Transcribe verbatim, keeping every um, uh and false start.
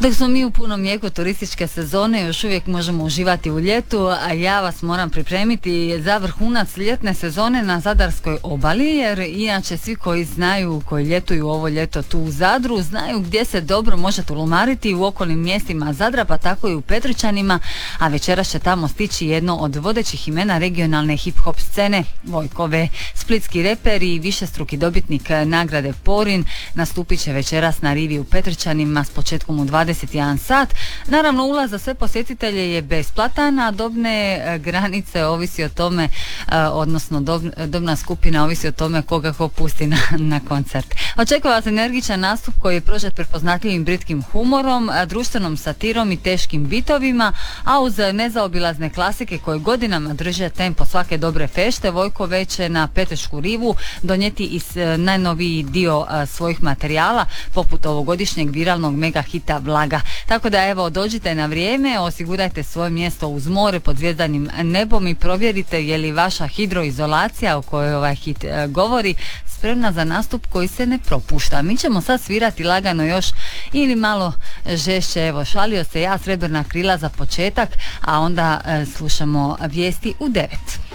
Dok smo mi u punom jeku turističke sezone, još uvijek možemo uživati u ljetu, a ja vas moram pripremiti za vrhunac ljetne sezone na Zadarskoj obali, jer inače svi koji znaju, koji ljetuju ovo ljeto tu u Zadru, znaju gdje se dobro može tulumariti u okolnim mjestima Zadra, pa tako i u Petričanima, a večeras će tamo stići jedno od vodećih imena regionalne hip-hop scene, Vojkove. Splitski reper i višestruki dobitnik nagrade Porin nastupit će večeras na rivi u Petričanima s početkom u dvadeset jedan sat. Naravno, ulaz za sve posjetitelje je besplatan, a dobne granice ovisi o tome, odnosno dob, dobna skupina ovisi o tome koga ko pusti na, na koncert. Očekuje vas energičan nastup koji je prožet prepoznatljivim britkim humorom, društvenom satirom i teškim bitovima, a uz nezaobilazne klasike koje godinama drže tempo svake dobre fešte, Vojkove će na Petešku rivu donijeti i najnoviji dio svojih materijala, poput ovogodišnjeg viralnog mega hita Vlaga. Tako da evo, dođite na vrijeme, osigurajte svoje mjesto uz more pod zvjezdanim nebom i provjerite je li vaša hidroizolacija o kojoj ovaj hit e, govori spremna za nastup koji se ne propušta. Mi ćemo sad svirati lagano još ili malo žešće. Evo, šalio se ja, Srebrna krila za početak, a onda e, slušamo vijesti u devet.